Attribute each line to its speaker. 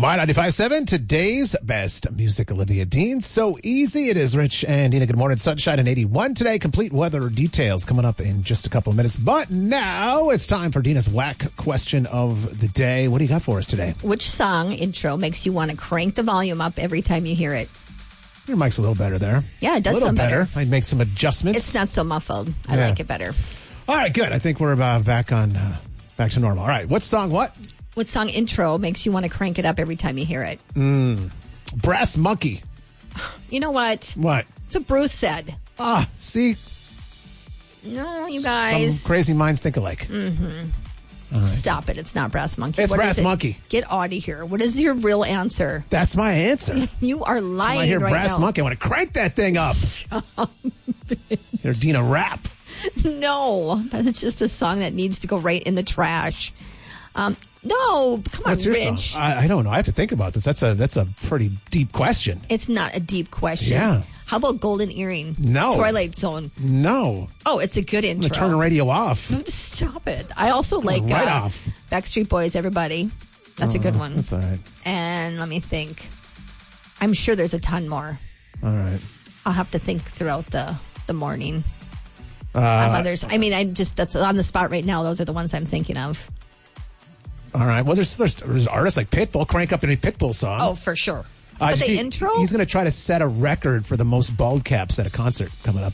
Speaker 1: My 95.7, today's best music, Olivia Dean. So easy it is, Rich and Dina. Good morning. Sunshine and 81 today. Complete weather details coming up in just a couple of minutes. But now it's time for Dina's whack question of the day. What do you got for us today?
Speaker 2: Which song intro makes you want to crank the volume up every time you hear it?
Speaker 1: Your mic's a little better there.
Speaker 2: Yeah, it does sound better.
Speaker 1: I'd make some adjustments.
Speaker 2: It's not so muffled. I like it better.
Speaker 1: All right, good. I think we're back to normal. All right, what song,
Speaker 2: What song intro makes you want to crank it up every time you hear it?
Speaker 1: Brass Monkey.
Speaker 2: You know what?
Speaker 1: What?
Speaker 2: It's what Bruce said.
Speaker 1: See?
Speaker 2: No, you guys.
Speaker 1: Some crazy minds think alike.
Speaker 2: Mm-hmm. Right. Stop it. It's not Brass Monkey.
Speaker 1: It's Brass Monkey.
Speaker 2: Get out of here. What is your real answer?
Speaker 1: That's my answer.
Speaker 2: You are lying
Speaker 1: when I hear
Speaker 2: right
Speaker 1: Brass
Speaker 2: now.
Speaker 1: Monkey, I want to crank that thing up. Hear Dina rap.
Speaker 2: No, that's just a song that needs to go right in the trash. No, come on,
Speaker 1: What's your
Speaker 2: Rich.
Speaker 1: song? I don't know. I have to think about this. That's a pretty deep question.
Speaker 2: It's not a deep question.
Speaker 1: Yeah.
Speaker 2: How about Golden Earring?
Speaker 1: No.
Speaker 2: Twilight Zone?
Speaker 1: No.
Speaker 2: Oh, it's a good intro.
Speaker 1: I'm going to turn the radio off.
Speaker 2: Stop it. I also like
Speaker 1: right off.
Speaker 2: Backstreet Boys, Everybody. That's a good one.
Speaker 1: That's all right.
Speaker 2: And let me think. I'm sure there's a ton more.
Speaker 1: All right.
Speaker 2: I'll have to think throughout the morning. Others. I mean, that's on the spot right now. Those are the ones I'm thinking of.
Speaker 1: All right. Well, there's artists like Pitbull. Crank up any Pitbull song.
Speaker 2: Oh, for sure. But the intro?
Speaker 1: He's going to try to set a record for the most bald caps at a concert coming up.